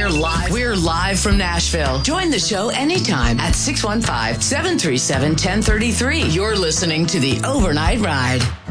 We're live. We're live from Nashville. Join the show anytime at 615-737-1033. You're listening to The Overnight Ride.